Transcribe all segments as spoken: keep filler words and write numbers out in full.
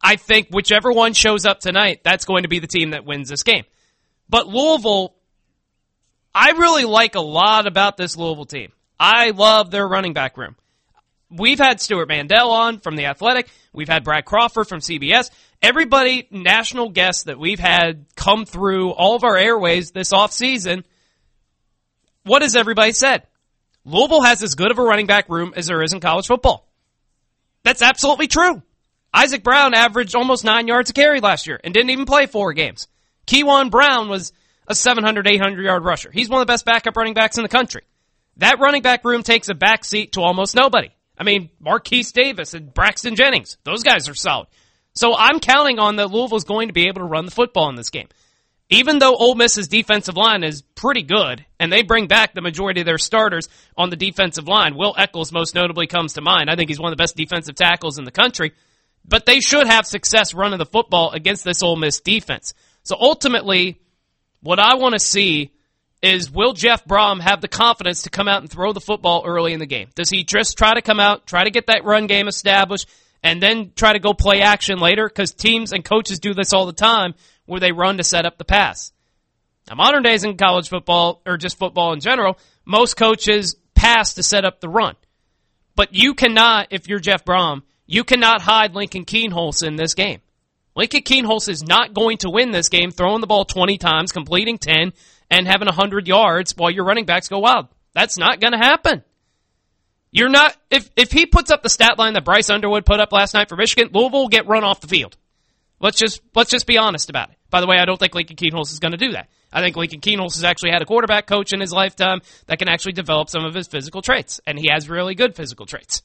I think whichever one shows up tonight, that's going to be the team that wins this game. But Louisville, I really like a lot about this Louisville team. I love their running back room. We've had Stuart Mandel on from The Athletic. We've had Brad Crawford from C B S. Everybody, national guests that we've had come through all of our airways this offseason, what has everybody said? Louisville has as good of a running back room as there is in college football. That's absolutely true. Isaac Brown averaged almost nine yards a carry last year and didn't even play four games. Keywan Brown was a seven hundred, eight hundred yard rusher. He's one of the best backup running backs in the country. That running back room takes a back seat to almost nobody. I mean, Marquise Davis and Braxton Jennings, those guys are solid. So I'm counting on that Louisville's going to be able to run the football in this game. Even though Ole Miss's defensive line is pretty good, and they bring back the majority of their starters on the defensive line, Will Eccles most notably comes to mind. I think he's one of the best defensive tackles in the country. But they should have success running the football against this Ole Miss defense. So ultimately, what I want to see is, will Jeff Brom have the confidence to come out and throw the football early in the game? Does he just try to come out, try to get that run game established, and then try to go play action later? Because teams and coaches do this all the time, where they run to set up the pass. Now, modern days in college football, or just football in general, most coaches pass to set up the run. But you cannot, if you're Jeff Brom, you cannot hide Lincoln Kienholz in this game. Lincoln Kienholz is not going to win this game throwing the ball twenty times, completing ten, and having one hundred yards while your running backs go wild. That's not going to happen. You're not, if, if he puts up the stat line that Bryce Underwood put up last night for Michigan, Louisville will get run off the field. Let's just, let's just be honest about it. By the way, I don't think Lincoln Kienholz is going to do that. I think Lincoln Kienholz has actually had a quarterback coach in his lifetime that can actually develop some of his physical traits, and he has really good physical traits.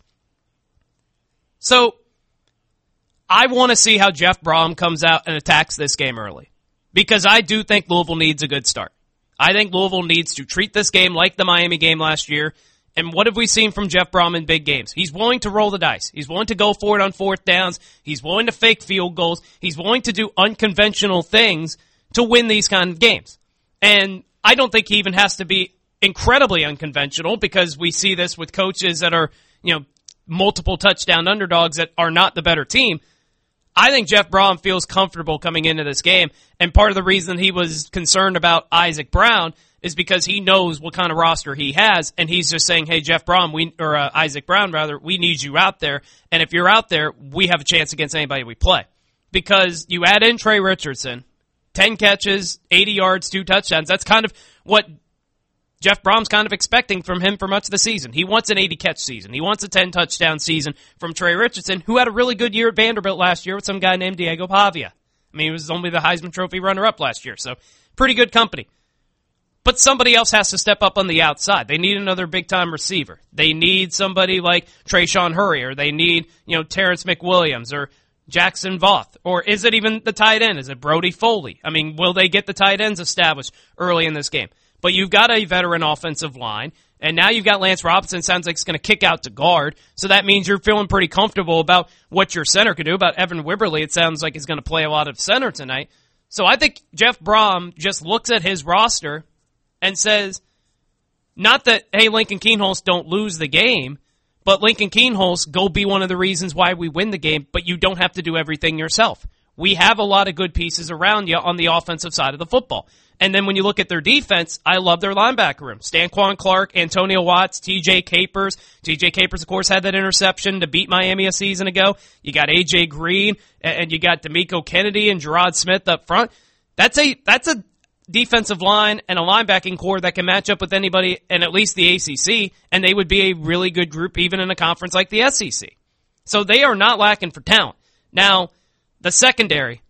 So, I want to see how Jeff Brom comes out and attacks this game early, because I do think Louisville needs a good start. I think Louisville needs to treat this game like the Miami game last year. And what have we seen from Jeff Brom in big games? He's willing to roll the dice. He's willing to go for it on fourth downs. He's willing to fake field goals. He's willing to do unconventional things to win these kind of games. And I don't think he even has to be incredibly unconventional, because we see this with coaches that are, you know, multiple touchdown underdogs that are not the better team. I think Jeff Brom feels comfortable coming into this game, and part of the reason he was concerned about Isaac Brown is because he knows what kind of roster he has, and he's just saying, hey, Jeff Brom, we, or uh, Isaac Brown, rather, we need you out there, and if you're out there, we have a chance against anybody we play. Because you add in Trey Richardson, ten catches, eighty yards, two touchdowns, that's kind of what Jeff Brom's kind of expecting from him for much of the season. He wants an eighty-catch season. He wants a ten-touchdown season from Trey Richardson, who had a really good year at Vanderbilt last year with some guy named Diego Pavia. I mean, he was only the Heisman Trophy runner-up last year, so pretty good company. But somebody else has to step up on the outside. They need another big-time receiver. They need somebody like Trayshawn Hurry, or they need, you know, Terrence McWilliams, or Jackson Voth, or is it even the tight end? Is it Brody Foley? I mean, will they get the tight ends established early in this game? But you've got a veteran offensive line, and now you've got Lance Robinson, sounds like he's going to kick out to guard, so that means you're feeling pretty comfortable about what your center can do. About Evan Wibberly, it sounds like he's going to play a lot of center tonight. So I think Jeff Brom just looks at his roster and says, not that, hey, Lincoln Kienholz, don't lose the game, but Lincoln Kienholz, go be one of the reasons why we win the game, but you don't have to do everything yourself. We have a lot of good pieces around you on the offensive side of the football. And then when you look at their defense, I love their linebacker room. Stanquan Clark, Antonio Watts, T J Capers. T J Capers, of course, had that interception to beat Miami a season ago. You got A J Green, and you got D'Amico Kennedy and Gerard Smith up front. That's a that's a defensive line and a linebacking core that can match up with anybody in at least the A C C, and they would be a really good group even in a conference like the S E C. So they are not lacking for talent. Now, the secondary,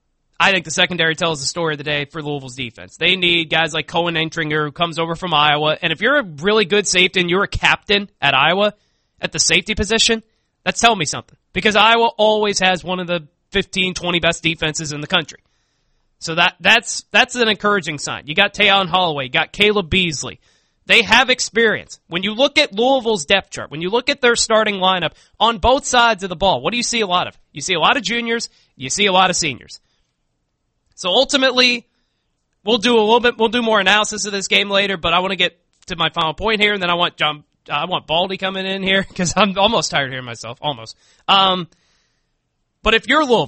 I think the secondary tells the story of the day for Louisville's defense. They need guys like Cohen Entringer, who comes over from Iowa. And if you're a really good safety and you're a captain at Iowa at the safety position, that's telling me something. Because Iowa always has one of the fifteen, twenty best defenses in the country. So that that's that's an encouraging sign. You got Tayon Holloway, you got Caleb Beasley. They have experience. When you look at Louisville's depth chart, when you look at their starting lineup on both sides of the ball, what do you see a lot of? You see a lot of juniors, you see a lot of seniors. So ultimately, we'll do a little bit, we'll do more analysis of this game later, but I want to get to my final point here, and then I want John, I want Baldy coming in here, because I'm almost tired of hearing myself, almost. Um, but if you're Louisville,